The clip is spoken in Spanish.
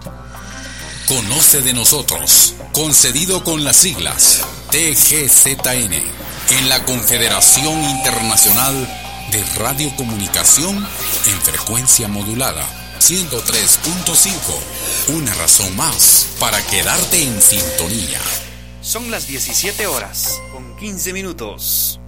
Conoce de nosotros, concedido con las siglas TGZN, en la Confederación Internacional de Radiocomunicación en frecuencia modulada 103.5. Una razón más para quedarte en sintonía. Son las 17 horas con 15 minutos.